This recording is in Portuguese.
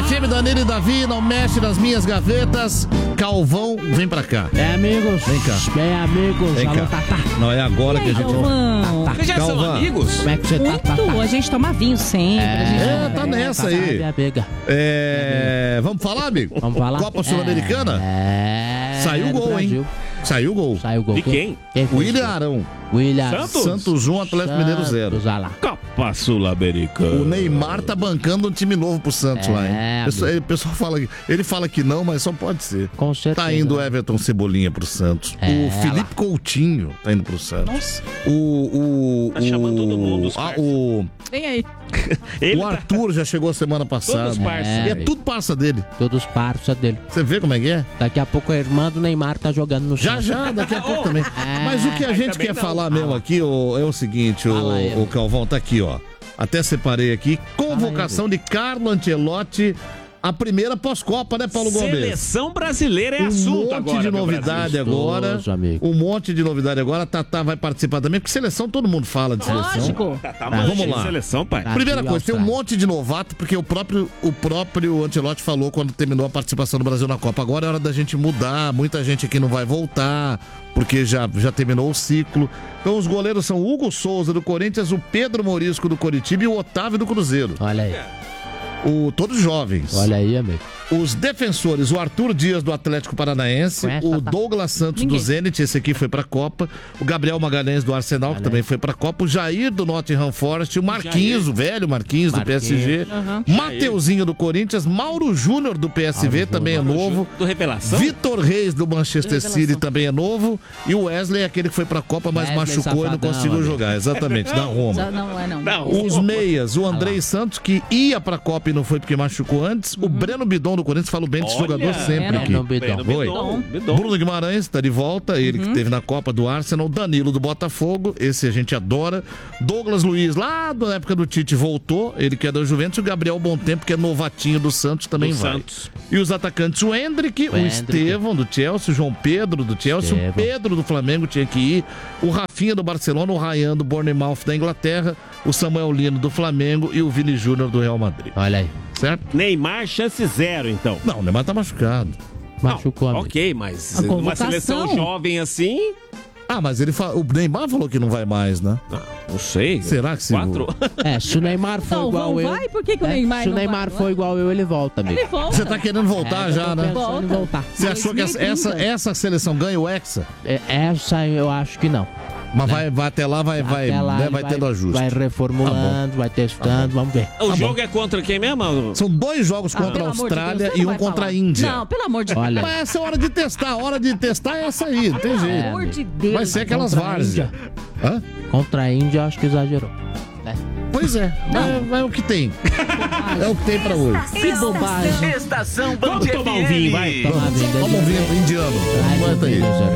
FM, Danilo e Davi, não mexe nas minhas gavetas. Calvão, vem pra cá. Amigos. Vem cá. Amigos. Vem Alô, cá. Tatá. Não é agora que a gente... Calvão. Tá. Vocês já são amigos? Como é que você tá? Muito, a gente toma vinho sempre. Tá nessa aí. Minha amiga. Vamos falar, amigo? Vamos falar? Copa Sul-Americana? Saiu o gol, Brasil. hein? Saiu o gol. Saiu o gol. De quem? Fez William gol? Arão. William. Santos 1, Atlético Mineiro 0. Santos, olha lá. Copa Sul-Americana. O Neymar tá bancando um time novo pro Santos lá, hein? amigo. O pessoal fala, ele fala que não, mas só pode ser. Com certeza. Tá indo o Everton Cebolinha pro Santos. O Felipe Coutinho tá indo pro Santos. Nossa. Tá chamando todo mundo, os Vem aí. O Arthur já chegou semana passada. Todos parça. E é tudo parça dele. Todos parça dele. Você vê como é que é? Daqui a pouco a irmã do Neymar tá jogando no Já, Santos. já, daqui a pouco também. Mas o que a gente quer falar mesmo aqui é o seguinte, o Calvão tá aqui, ó. Até separei aqui. Convocação de Carlo Ancelotti. A primeira pós-Copa, né, Paulo Gomes? Seleção brasileira é assunto agora. Um monte de novidade agora. Gostoso, amigo. Um monte de novidade agora. A Tatá vai participar também, porque seleção todo mundo fala de seleção. Lógico. Tá Vamos lá. Seleção, pai. Primeira Brasil, coisa, tem um Austrália. monte de novato, porque o próprio Ancelotti falou quando terminou a participação do Brasil na Copa. Agora é hora da gente mudar, muita gente aqui não vai voltar, porque já terminou o ciclo. Então os goleiros são o Hugo Souza do Corinthians, o Pedro Morisco do Coritiba e o Otávio do Cruzeiro. Olha aí. Todos jovens. Olha aí, amigo. Os defensores, o Arthur Dias do Atlético Paranaense, o Douglas Santos do Zenit, esse aqui foi pra Copa, o Gabriel Magalhães do Arsenal, que também foi pra Copa, o Jair do Nottingham Forest, o Marquinhos, o velho Marquinhos do PSG, Mateuzinho do Corinthians, Mauro Júnior do PSV, também é novo, Do Revelação? Vitor Reis do Manchester City também é novo, e o Wesley é aquele que foi pra Copa, mas Wesley machucou e não Safadão, conseguiu amigo. jogar, exatamente, da Roma. Não é não. Os meias, o Andrei Santos, que ia pra Copa e não foi porque machucou antes. O Breno Bidon do Corinthians, falo bem desse jogador sempre aqui. Bruno Guimarães tá de volta, ele que esteve na Copa do Arsenal. Danilo do Botafogo, esse a gente adora. Douglas Luiz, lá da época do Tite, voltou, ele que é da Juventus. E o Gabriel Bontempo, que é novatinho do Santos, também vai. Santos. E os atacantes, o Hendrick, o Estevão do Chelsea, o João Pedro do Chelsea, o Pedro do Flamengo tinha que ir, o Rafinha do Barcelona, o Ryan do Bournemouth da Inglaterra, o Samuel Lino do Flamengo e o Vini Júnior do Real Madrid. Olha aí. Certo? Neymar, chance zero, então. Não, o Neymar tá machucado. Machucou, amigo. Ok, mas A uma convocação. seleção jovem assim... Ah, mas o Neymar falou que não vai mais, né? Não sei. Será que sim? 4? Se o Neymar for Então, igual eu... vai? Por que o Neymar Se o não Neymar vai? for igual eu, ele volta, amigo. Ele volta. Você tá querendo voltar já, né? Pensando em voltar. Você achou que 2030. essa seleção ganha o Hexa? Essa eu acho que não. Mas vai até lá, vai Até lá ele tendo ajuste. Vai reformulando, vai testando, vamos ver. O jogo é contra quem mesmo? São 2 jogos contra a Pelo amor de Austrália Deus, você e não um vai contra falar. a Índia. Não, pelo amor de Deus. Olha, Mas essa é a hora de testar. A hora de testar é essa aí, não tem jeito. Pelo amor de Deus. Vai ser aquelas Contra a várzeas. Hã? contra a Índia, eu acho que exagerou. Pois é, é o que tem. É o que tem pra hoje. Que bobagem. Estação Band Vamos tomar um vinho, vai. FM. Toma a vida Vamos de- ver o indiano. Ai, meu Aguenta aí. Deus,